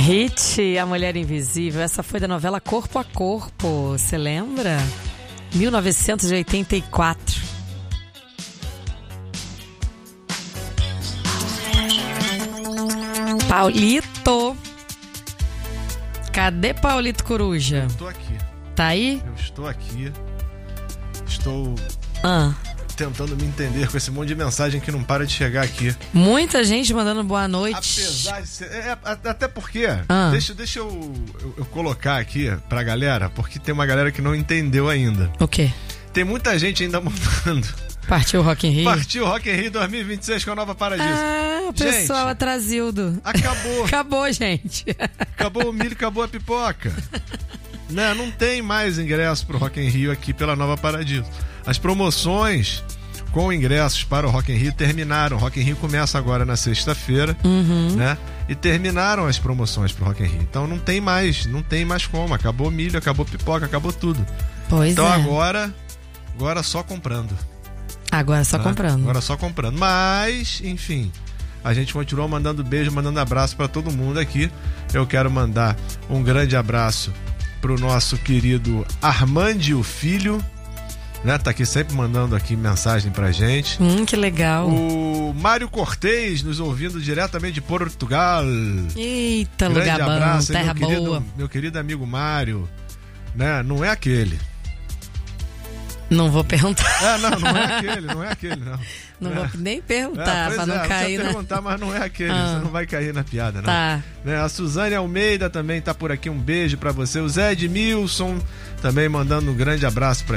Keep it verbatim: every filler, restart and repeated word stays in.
Hit, A Mulher Invisível. Essa foi da novela Corpo a Corpo, você lembra? mil novecentos e oitenta e quatro. Paulito. Cadê Paulito Coruja? Eu tô aqui. Tá aí? Eu estou aqui. Estou Ah. tentando me entender com esse monte de mensagem que não para de chegar aqui. Muita gente mandando boa noite. Apesar de ser... É, até porque... Ah. Deixa, deixa eu, eu, eu colocar aqui pra galera, porque tem uma galera que não entendeu ainda. O quê? Tem muita gente ainda mandando. Partiu o Rock in Rio? Partiu o Rock in Rio dois mil e vinte e seis com a Nova Paradiso. Ah, o pessoal Gente, atrasildo. Acabou. Acabou, gente. Acabou o milho, acabou a pipoca. Né? Não tem mais ingresso pro Rock in Rio aqui pela Nova Paradiso. As promoções com ingressos para o Rock in Rio terminaram. O Rock in Rio começa agora na sexta-feira, Uhum. né? E terminaram as promoções pro Rock in Rio. Então não tem mais, não tem mais como. Acabou milho, acabou pipoca, acabou tudo. Pois então é. agora, agora só comprando. Agora só né? comprando. Agora só comprando. Mas, enfim, a gente continuou mandando beijo, mandando abraço para todo mundo aqui. Eu quero mandar um grande abraço pro nosso querido Armandio Filho, né? Tá aqui sempre mandando aqui mensagem pra gente. Hum, que legal. O Mário Cortez nos ouvindo diretamente de Portugal. Eita, Grande lugar bom, abraço, terra meu querido, boa. meu querido amigo Mário, né? Não é aquele. Não vou perguntar. É, não, não é aquele, não é aquele, não. Não é. vou nem perguntar, É, pois pra não é, cair, você né? perguntar, mas não é aquele, Ah. você não vai cair na piada, não. Tá. Né, a Suzane Almeida também tá por aqui, um beijo pra você. O Zé Edmilson também mandando um grande abraço pra